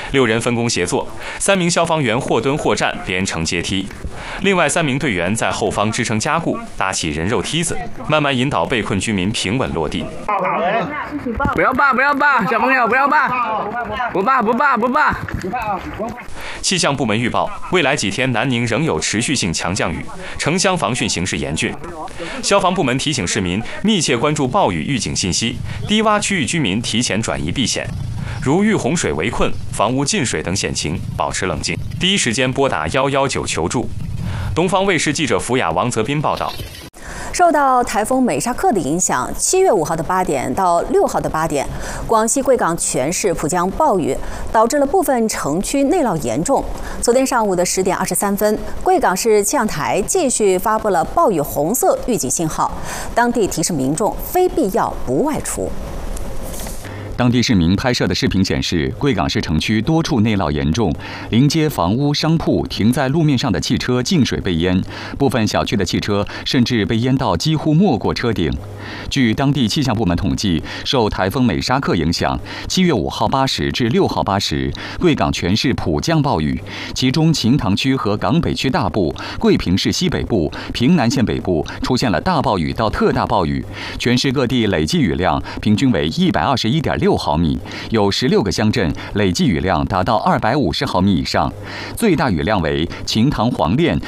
6人分工协作，3名消防员或蹲或站，连成阶梯。另外3名队员在后方支撑加固，搭起人肉梯子，慢慢引导被困居民平稳落地。 不要怕，不要怕，小朋友不要怕，不怕不怕不怕。 气象部门预报，未来几天南宁仍有持续性强降雨，城乡防汛形势严峻。消防部门提醒市民密切关注暴雨预警信息，低洼区域居民提前转移避险。如遇洪水围困、房屋进水等险情，保持冷静，第一时间拨打119求助。东方卫视记者福雅、王泽斌报道。 受到台风美沙克的影响，7月5号的8点到6号的8点，广西贵港全市普降暴雨，导致了部分城区内涝严重。昨天上午的10点23分，贵港市气象台继续发布了暴雨红色预警信号，当地提示民众非必要不外出。 当地市民拍摄的视频显示，贵港市城区多处内涝严重，临街房屋、商铺、停在路面上的汽车进水被淹，部分小区的汽车甚至被淹到几乎没过车顶。据当地气象部门统计，受台风美沙克影响，7月5号8时至6号8时，贵港全市普降暴雨，其中秦塘区和港北区大部、贵平市西北部、平南县北部出现了大暴雨到特大暴雨，全市各地累计雨量平均为121.6毫米，有16个乡镇累计雨量达到250毫米以上，最大雨量为秦塘黄练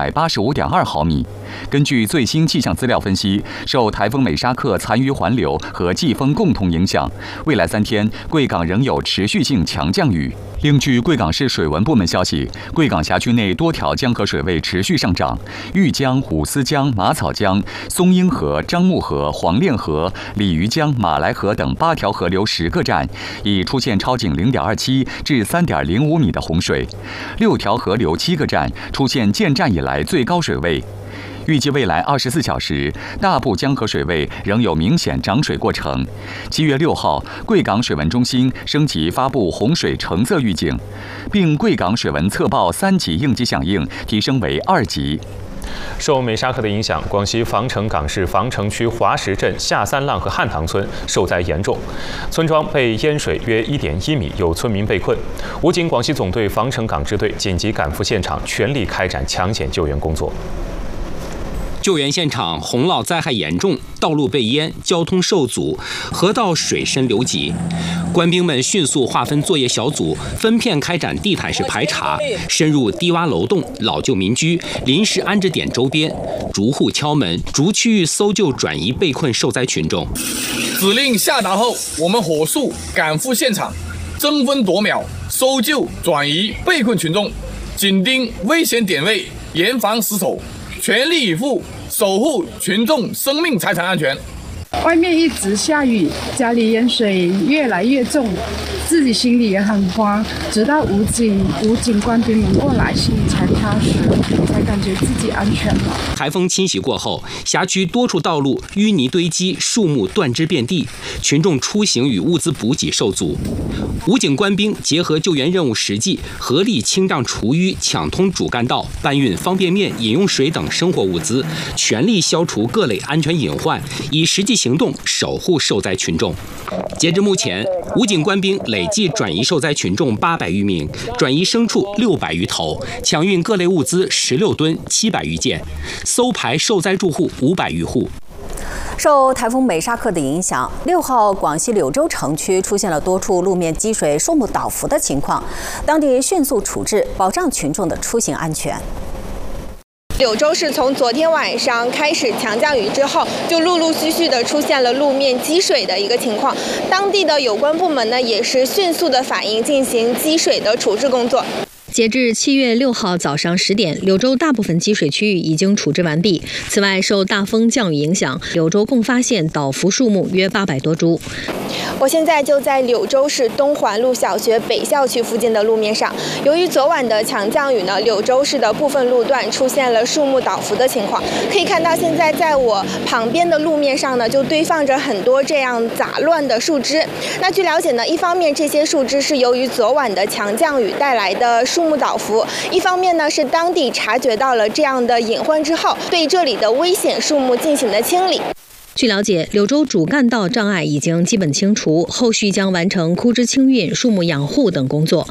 485.2毫米。根据最新气象资料分析，受台风美沙克残余环流和季风共同影响，未来3天贵港仍有持续性强降雨。另据贵港市水文部门消息，贵港辖区内多条江河水位持续上涨，玉江、虎丝江、马草江、松英河、樟木河、黄练河、鲤鱼江、马来河等8条河流10个站已出现超警0.27至3.05米的洪水，6条河流7个站出现建站以来最高水位。预计未来24小时，大部江河水位仍有明显涨水过程。7月6号，贵港水文中心升级发布洪水橙色预警，并贵港水文测报3级应急响应提升为2级。 受美沙克的影响，广西防城港市防城区华石镇下三浪和汉塘村受灾严重，村庄被淹水约1.1米，有村民被困。武警广西总队防城港支队紧急赶赴现场，全力开展抢险救援工作。 救援现场洪涝灾害严重，道路被淹，交通受阻，河道水深流急。官兵们迅速划分作业小组，分片开展地毯式排查，深入低洼楼栋、老旧民居、临时安置点周边，逐户敲门，逐区域搜救转移被困受灾群众。 指令下达后，我们火速赶赴现场，争分夺秒搜救转移被困群众，紧盯危险点位，严防死守，全力以赴守护群众生命财产安全。 外面一直下雨，家里淹水越来越重，自己心里也很慌。直到武警官兵们过来，心里才踏实，才感觉自己安全了。 台风侵袭过后，辖区多处道路淤泥堆积，树木断枝遍地，群众出行与物资补给受阻。武警官兵结合救援任务实际，合力清障除淤，抢通主干道，搬运方便面、饮用水等生活物资，全力消除各类安全隐患，以实际行动守护受灾群众。截至目前，武警官兵累计转移受灾群众800余名，转移牲畜600余头，抢运各类物资16吨700余件，搜排受灾住户500余户。 受台风美沙克的影响，6号广西柳州城区出现了多处路面积水、树木倒伏的情况，当地迅速处置，保障群众的出行安全。 柳州市从昨天晚上开始强降雨之后，就陆陆续续的出现了路面积水的一个情况。当地的有关部门呢，也是迅速的反应，进行积水的处置工作。 截至7月6号早上10点，柳州大部分积水区域已经处置完毕。此外，受大风降雨影响，柳州共发现倒伏树木约800多株。 我现在就在柳州市东环路小学北校区附近的路面上。由于昨晚的强降雨呢，柳州市的部分路段出现了树木倒伏的情况。可以看到，现在在我旁边的路面上呢，就堆放着很多这样杂乱的树枝。那据了解呢，一方面这些树枝是由于昨晚的强降雨带来的树木倒伏，一方面呢是当地察觉到了这样的隐患之后，对这里的危险树木进行了清理。 据了解，柳州主干道障碍已经基本清除，后续将完成枯枝清运、树木养护等工作。